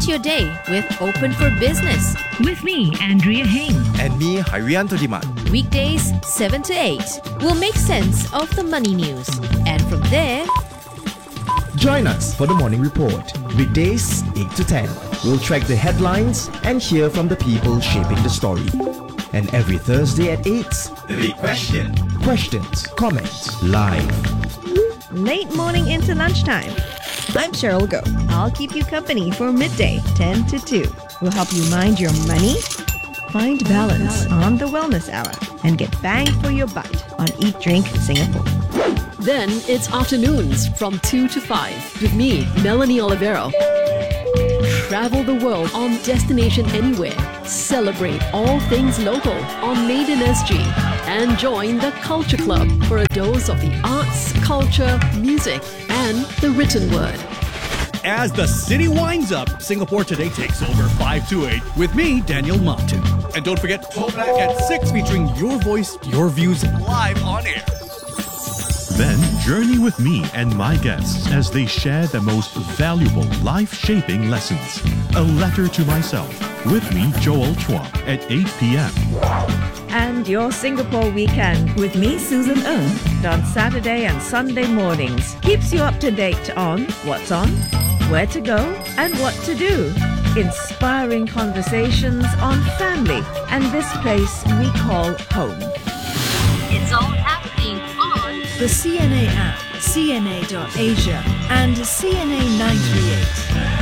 Start your day with Open for Business. With me, Andrea Heng. And me, Harianto Diman. Weekdays 7 to 8. We'll make sense of the money news. And from there, join us for the Morning Report. Weekdays 8 to 10. We'll track the headlines and hear from the people shaping the story. And every Thursday at 8, The Big Question. questions, comments, live. Late morning into lunchtime. I'm Cheryl Go. I'll keep you company for midday, 10 to 2. We'll help you mind your money, find balance on the Wellness Hour, and get bang for your buck on Eat Drink Singapore. Then it's afternoons from 2 to 5 with me, Melanie Olivero. Travel the world on Destination Anywhere. Celebrate all things local on Made in SG. And join the Culture Club for a dose of the arts, culture, music, and the written word. As the city winds up, Singapore Today takes over 5 to 8 with me, Daniel Martin. And don't forget, Hope Back at 6 featuring your voice, your views live on air. Then journey with me and my guests as they share the most valuable life-shaping lessons. A letter to myself. With me, Joel Chua, at 8 p.m. And your Singapore weekend with me, Susan Ng, on Saturday and Sunday mornings. Keeps you up to date on what's on, where to go, and what to do. Inspiring conversations on family and this place we call home. it's all happening on The CNA app, CNA.Asia, and CNA 938.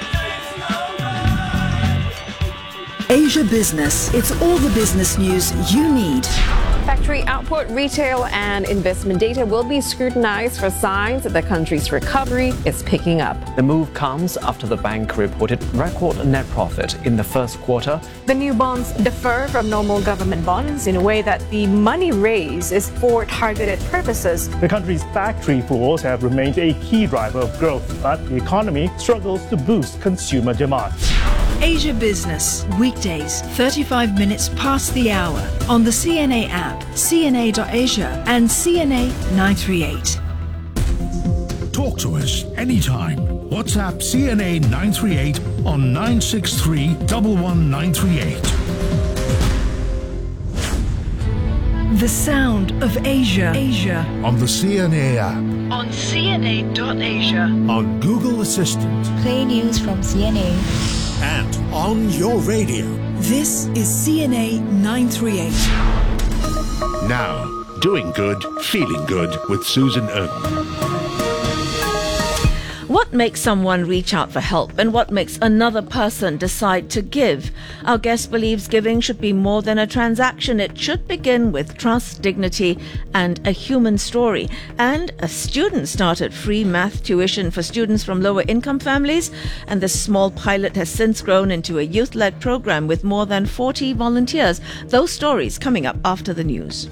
Asia Business. It's all the business news you need. Factory output, retail, and investment data will be scrutinized for signs that the country's recovery is picking up. The move comes after the bank reported record net profit in the first quarter. The new bonds differ from normal government bonds in a way that the money raised is for targeted purposes. The country's factory floors have remained a key driver of growth, but the economy struggles to boost consumer demand. Asia Business. Weekdays, 35 minutes past the hour. On the CNA app, CNA.Asia, and CNA 938. Talk to us anytime. WhatsApp CNA 938 on 963 11938. The sound of Asia. Asia. On the CNA app. On CNA.Asia. On Google Assistant. Play news from CNA. And on your radio. This is CNA 938. Now, doing good, feeling good with Susan Ng. What makes someone reach out for help and what makes another person decide to give? Our guest believes giving should be more than a transaction. It should begin with trust, dignity, and a human story. And a student started free math tuition for students from lower income families. And this small pilot has since grown into a youth-led program with more than 40 volunteers. Those stories coming up after the news.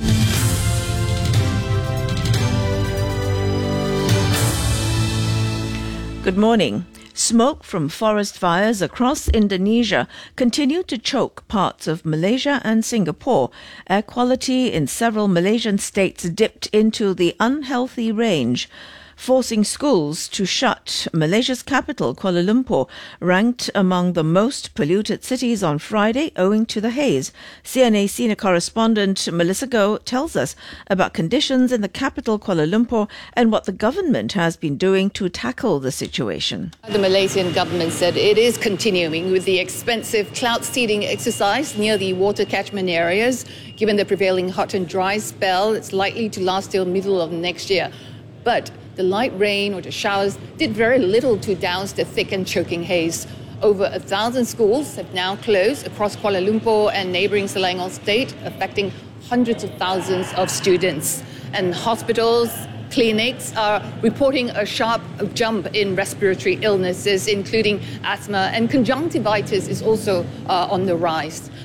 Good morning. Smoke from forest fires across Indonesia continue to choke parts of Malaysia and Singapore. Air quality in several Malaysian states dipped into the unhealthy range, forcing schools to shut. Malaysia's capital, Kuala Lumpur, ranked among the most polluted cities on Friday owing to the haze. CNA senior correspondent Melissa Goh tells us about conditions in the capital, Kuala Lumpur, and what the government has been doing to tackle the situation. The Malaysian government said it is continuing with the expensive cloud seeding exercise near the water catchment areas. Given the prevailing hot and dry spell, it's likely to last till middle of next year. But the light rain or the showers did very little to douse the thick and choking haze. Over 1,000 schools have now closed across Kuala Lumpur and neighbouring Selangor state, affecting hundreds of thousands of students. And hospitals, clinics are reporting a sharp jump in respiratory illnesses, including asthma, and conjunctivitis is also on the rise.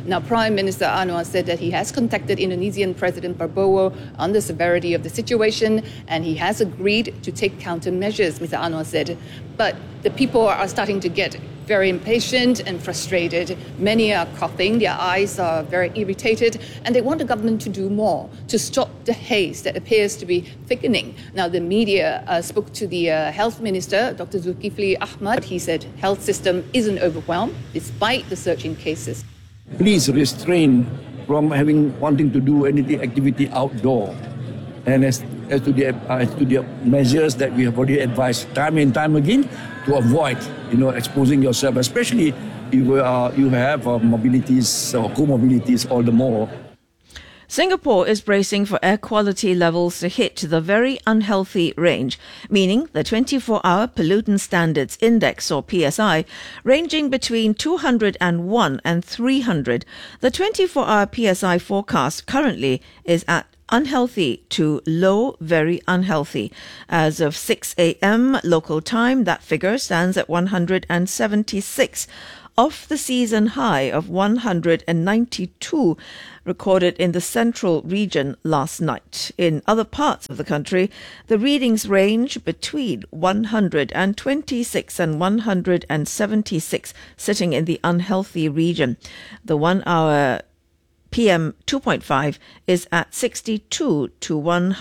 Now, Prime Minister Anwar said that he has contacted Indonesian President Prabowo on the severity of the situation, and he has agreed to take countermeasures, Mr. Anwar said. But the people are starting to get very impatient and frustrated. Many are coughing, their eyes are very irritated, and they want the government to do more to stop the haze that appears to be thickening. Now, the media spoke to the health minister, Dr. Zulkifli Ahmad. He said health system isn't overwhelmed despite the surge in cases. Please restrain from wanting to do any activity outdoor. And as to the measures that we have already advised time and time again to avoid, exposing yourself, especially if you have mobilities or comorbidities all the more. Singapore is bracing for air quality levels to hit the very unhealthy range, meaning the 24-hour pollutant standards index, or PSI, ranging between 201 and 300. The 24-hour PSI forecast currently is at unhealthy to low, very unhealthy. As of 6 a.m. local time, that figure stands at 176, off the season high of 192 recorded in the central region last night. In other parts of the country, the readings range between 126 and 176, sitting in the unhealthy region. The 1-hour PM 2.5 is at 62 to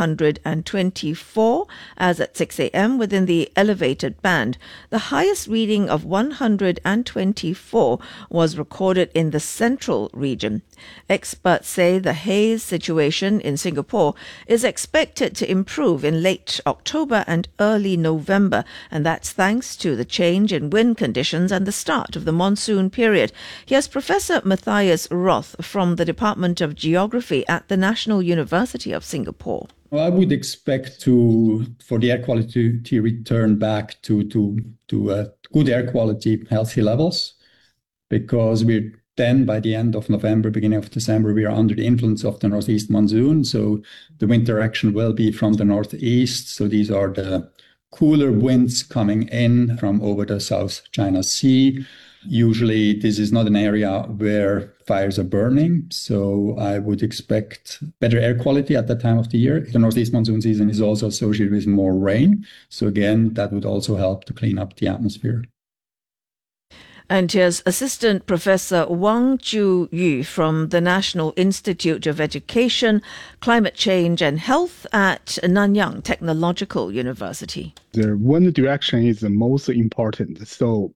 124 as at 6 a.m. within the elevated band. The highest reading of 124 was recorded in the central region. Experts say the haze situation in Singapore is expected to improve in late October and early November, and that's thanks to the change in wind conditions and the start of the monsoon period. Here's Professor Matthias Roth from the Department of Geography at the National University of Singapore. Well, I would expect for the air quality to return back to good air quality, healthy levels, because then by the end of November, beginning of December, we are under the influence of the northeast monsoon. So the wind direction will be from the northeast. So these are the cooler winds coming in from over the South China Sea. Usually this is not an area where fires are burning, so I would expect better air quality at that time of the year. The northeast monsoon season is also associated with more rain, so again, that would also help to clean up the atmosphere. And here's Assistant Professor Wang Ju-yu from the National Institute of Education, Climate Change and Health at Nanyang Technological University. The wind direction is the most important, so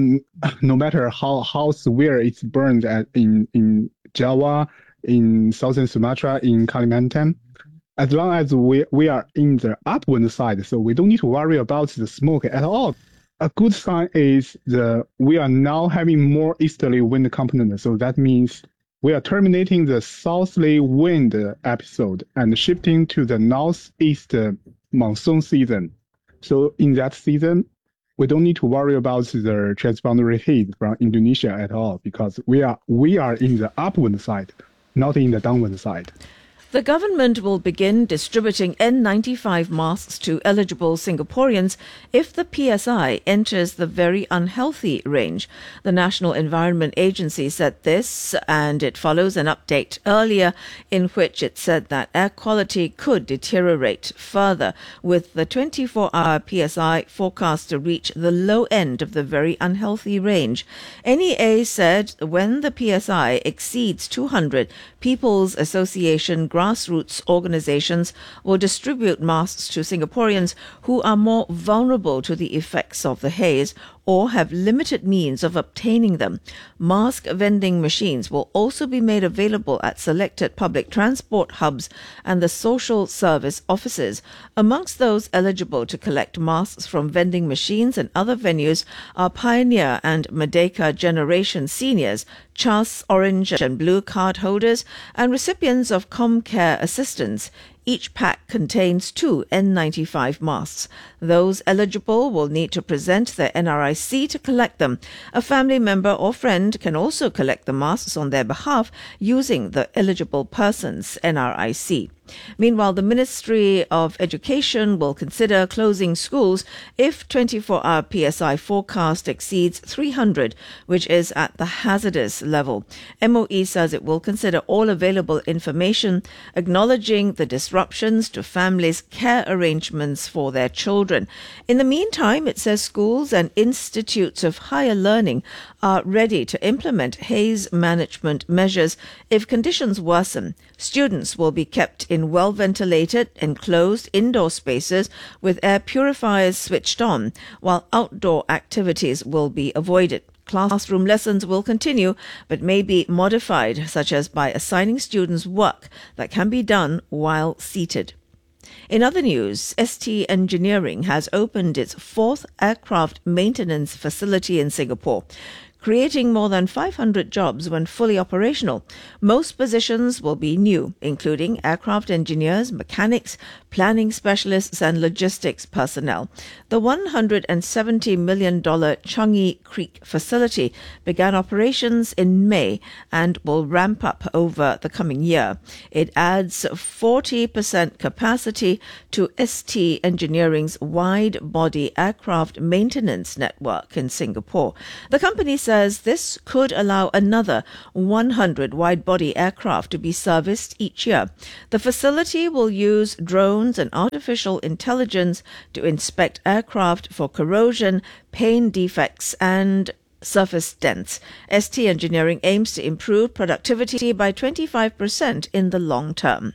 no matter how severe it's burned in Java, in southern Sumatra, in Kalimantan, as long as we are in the upwind side, so we don't need to worry about the smoke at all. A good sign is we are now having more easterly wind component, so that means we are terminating the southerly wind episode and shifting to the northeast monsoon season. So in that season, we don't need to worry about the transboundary heat from Indonesia at all, because we are in the upwind side, not in the downwind side. The government will begin distributing N95 masks to eligible Singaporeans if the PSI enters the very unhealthy range. The National Environment Agency said this, and it follows an update earlier in which it said that air quality could deteriorate further, with the 24-hour PSI forecast to reach the low end of the very unhealthy range. NEA said when the PSI exceeds 200, People's Association grassroots organizations will distribute masks to Singaporeans who are more vulnerable to the effects of the haze or have limited means of obtaining them. Mask vending machines will also be made available at selected public transport hubs and the social service offices. Amongst those eligible to collect masks from vending machines and other venues are Pioneer and Merdeka Generation seniors, CHAS Orange and Blue card holders, and recipients of ComCare assistance. Each pack contains 2 N95 masks. Those eligible will need to present their NRIC to collect them. A family member or friend can also collect the masks on their behalf using the eligible person's NRIC. Meanwhile, the Ministry of Education will consider closing schools if 24-hour PSI forecast exceeds 300, which is at the hazardous level. MOE says it will consider all available information, acknowledging the disruptions to families' care arrangements for their children. In the meantime, it says schools and institutes of higher learning are ready to implement haze management measures if conditions worsen. Students will be kept in well-ventilated, enclosed indoor spaces with air purifiers switched on, while outdoor activities will be avoided. Classroom lessons will continue, but may be modified, such as by assigning students work that can be done while seated. In other news, ST Engineering has opened its 4th aircraft maintenance facility in Singapore, creating more than 500 jobs when fully operational. Most positions will be new, including aircraft engineers, mechanics, planning specialists and logistics personnel. The $170 million Changi Creek facility began operations in May and will ramp up over the coming year. It adds 40% capacity to ST Engineering's wide-body aircraft maintenance network in Singapore. The company says this could allow another 100 wide-body aircraft to be serviced each year. The facility will use drones and artificial intelligence to inspect aircraft for corrosion, paint defects, and surface dents. ST Engineering aims to improve productivity by 25% in the long term.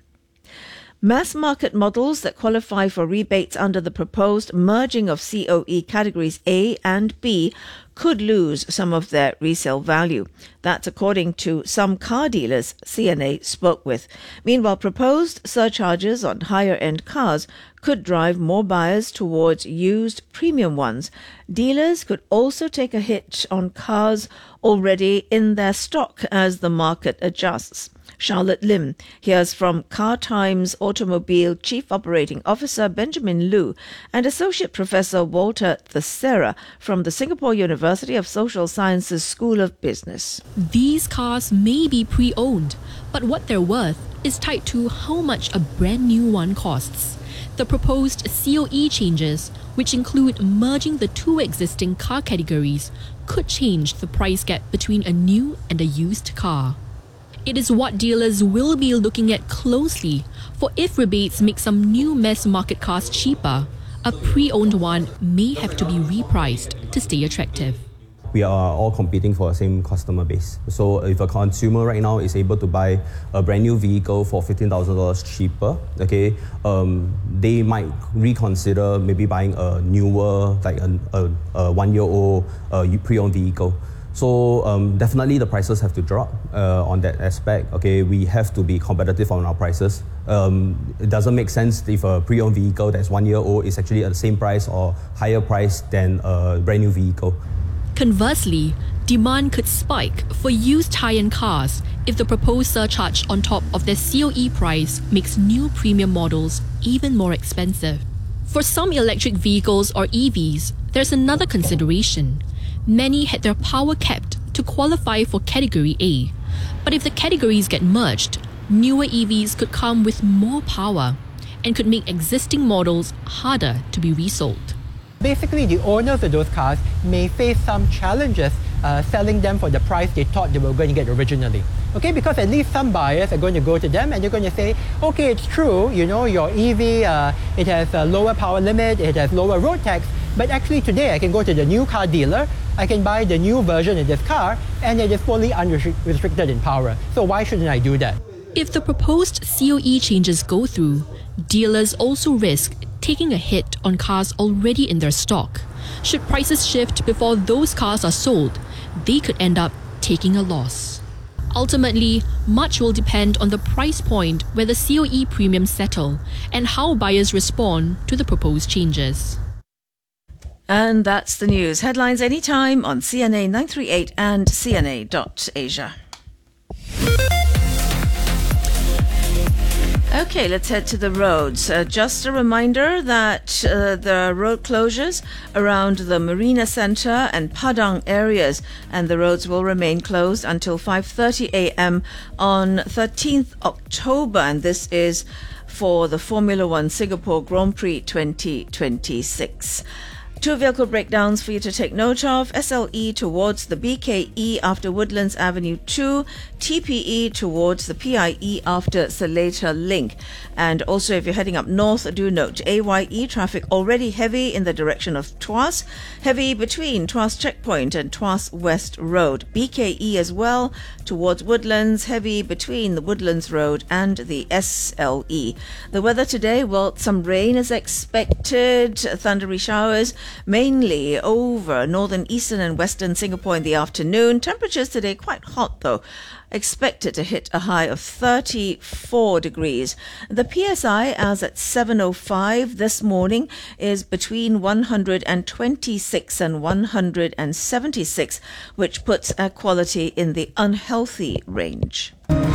Mass market models that qualify for rebates under the proposed merging of COE categories A and B could lose some of their resale value. That's according to some car dealers CNA spoke with. Meanwhile, proposed surcharges on higher-end cars could drive more buyers towards used premium ones. Dealers could also take a hit on cars already in their stock as the market adjusts. Charlotte Lim hears from Car Times Automobile Chief Operating Officer Benjamin Liu and Associate Professor Walter Thesera from the Singapore University of Social Sciences School of Business. These cars may be pre-owned, but what they're worth is tied to how much a brand new one costs. The proposed COE changes, which include merging the two existing car categories, could change the price gap between a new and a used car. It is what dealers will be looking at closely, for if rebates make some new mass market cars cheaper, a pre-owned one may have to be repriced to stay attractive. We are all competing for the same customer base. So if a consumer right now is able to buy a brand new vehicle for $15,000 cheaper, okay, they might reconsider maybe buying a newer, like a 1-year-old pre-owned vehicle. So definitely the prices have to drop on that aspect. Okay, we have to be competitive on our prices. It doesn't make sense if a pre-owned vehicle that's 1 year old is actually at the same price or higher price than a brand new vehicle. Conversely, demand could spike for used high-end cars if the proposed surcharge on top of their COE price makes new premium models even more expensive. For some electric vehicles or EVs, there's another consideration. Many had their power capped to qualify for Category A. But if the categories get merged, newer EVs could come with more power and could make existing models harder to be resold. Basically, the owners of those cars may face some challenges selling them for the price they thought they were going to get originally. Okay, because at least some buyers are going to go to them and they're going to say, okay, it's true, you know, your EV, it has a lower power limit, it has lower road tax, but actually today I can go to the new car dealer, I can buy the new version of this car, and it is fully unrestricted in power. So why shouldn't I do that? If the proposed COE changes go through, dealers also risk taking a hit on cars already in their stock. Should prices shift before those cars are sold, they could end up taking a loss. Ultimately, much will depend on the price point where the COE premiums settle and how buyers respond to the proposed changes. And that's the news. Headlines anytime on CNA 938 and CNA.Asia. Okay, let's head to the roads. Just a reminder that the road closures around the Marina Centre and Padang areas, and the roads will remain closed until 5:30 a.m. on 13th October, and this is for the Formula One Singapore Grand Prix 2026. 2 vehicle breakdowns for you to take note of. SLE towards the BKE after Woodlands Avenue 2, TPE towards the PIE after Seletar Link. And also, if you're heading up north, do note AYE traffic already heavy in the direction of Tuas, heavy between Tuas Checkpoint and Tuas West Road. BKE as well towards Woodlands, heavy between the Woodlands Road and the SLE. The weather today, well, some rain is expected, thundery showers mainly over northern, eastern and western Singapore in the afternoon. Temperatures today quite hot though. Expected to hit a high of 34 degrees. The PSI as at 7:05 this morning is between 126 and 176, which puts air quality in the unhealthy range.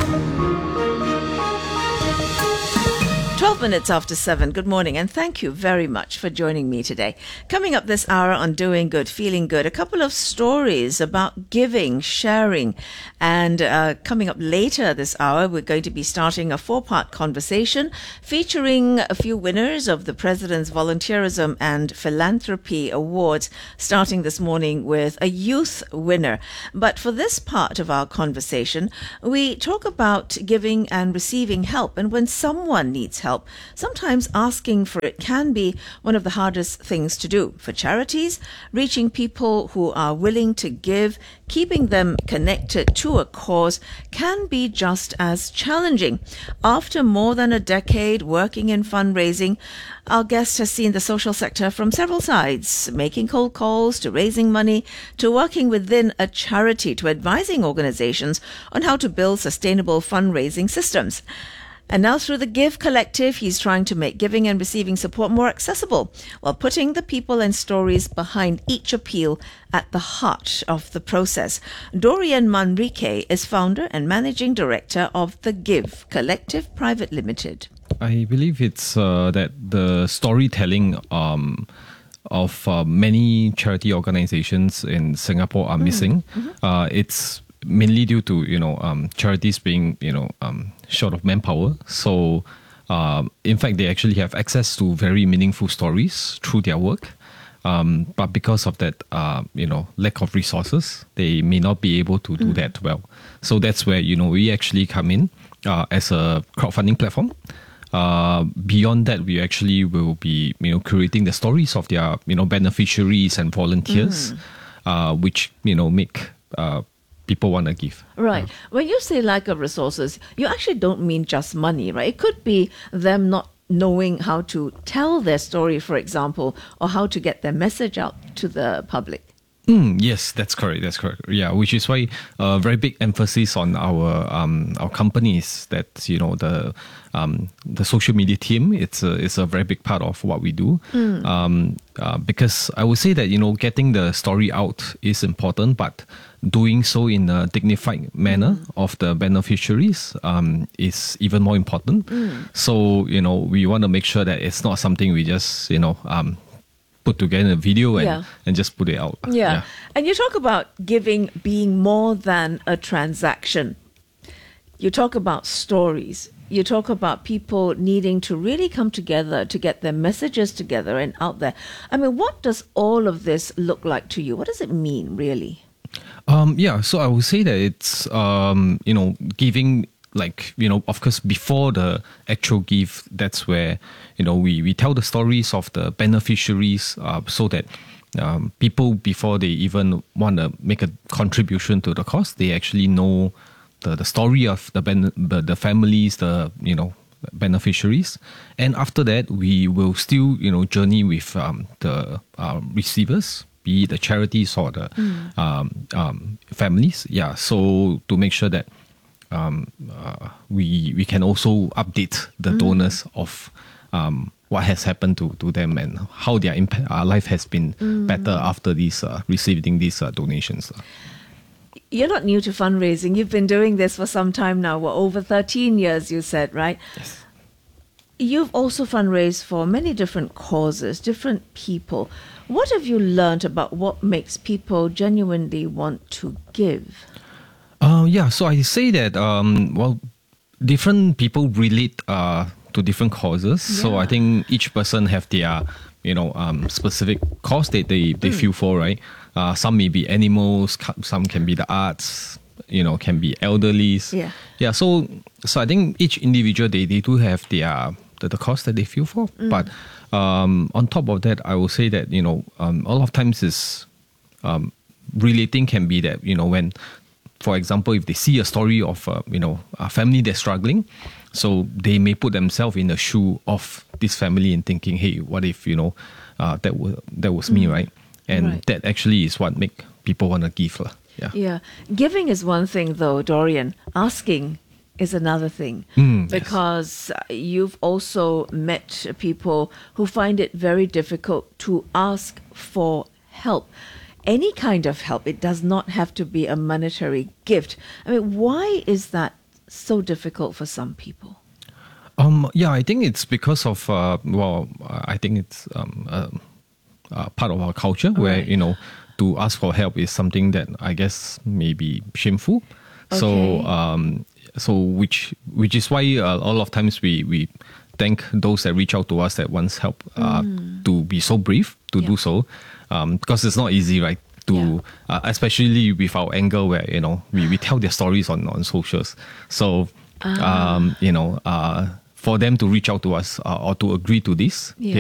12 minutes after 7. Good morning and thank you very much for joining me today. Coming up this hour on Doing Good, Feeling Good, a couple of stories about giving, sharing, and coming up later this hour, we're going to be starting a 4-part conversation featuring a few winners of the President's Volunteerism and Philanthropy Awards, starting this morning with a youth winner. But for this part of our conversation, we talk about giving and receiving help, and when someone needs help, sometimes asking for it can be one of the hardest things to do. For charities, reaching people who are willing to give, keeping them connected to a cause can be just as challenging. After more than a decade working in fundraising, our guest has seen the social sector from several sides, making cold calls, to raising money, to working within a charity, to advising organizations on how to build sustainable fundraising systems. And now through the Give Collective, he's trying to make giving and receiving support more accessible while putting the people and stories behind each appeal at the heart of the process. Dorian Manrique is founder and managing director of the Give Collective Private Limited. I believe it's that the storytelling of many charity organizations in Singapore are missing. It's mainly due to charities being short of manpower. So in fact, they actually have access to very meaningful stories through their work. But because of that lack of resources, they may not be able to do that well. So that's where we actually come in as a crowdfunding platform. Beyond that, we actually will be curating the stories of their beneficiaries and volunteers, which make people want to give. Right. When you say lack of resources, you actually don't mean just money, right? It could be them not knowing how to tell their story, for example, or how to get their message out to the public. Yes, that's correct. That's correct. Yeah, which is why very big emphasis on our company is that the social media team. It's a very big part of what we do. Because I would say that getting the story out is important, but doing so in a dignified manner of the beneficiaries is even more important. So we want to make sure that it's not something we just put together a video and just put it out. Yeah. And you talk about giving being more than a transaction. You talk about stories. You talk about people needing to really come together to get their messages together and out there. I mean, what does all of this look like to you? What does it mean, really? So I would say that it's, giving, of course, before the actual gift, that's where, we tell the stories of the beneficiaries so that people, before they even want to make a contribution to the cause, they actually know the story of the families, the beneficiaries. And after that, we will still, journey with the receivers, be it the charities or the families. Yeah, so to make sure that we can also update the donors of what has happened to them and how their life has been better after these receiving these donations. You're not new to fundraising. You've been doing this for some time now. Over 13 years, you said, right? Yes. You've also fundraised for many different causes, different people. What have you learned about what makes people genuinely want to give? So I say that, different people relate to different causes. So I think each person have their, specific cause that they feel for, right? Some may be animals, some can be the arts, can be elderlies. Yeah. So I think each individual, they do have the cause that they feel for. But on top of that, I will say that, a lot of times is relating can be that, when, for example, if they see a story of, a family that's struggling, so they may put themselves in the shoe of this family and thinking, hey, what if, that was me, right? And that actually is what make people want to give. Yeah. Giving is one thing, though, Dorian. Asking is another thing. Because you've also met people who find it very difficult to ask for help. Any kind of help. It does not have to be a monetary gift. I mean, why is that so difficult for some people? I think it's because of, I think it's part of our culture where, to ask for help is something that I guess may be shameful. Okay. So which is why a lot of times we thank those that reach out to us that wants help to be so brave to do so, because it's not easy, right? To especially with our angle where we tell their stories on socials. So for them to reach out to us or to agree to this,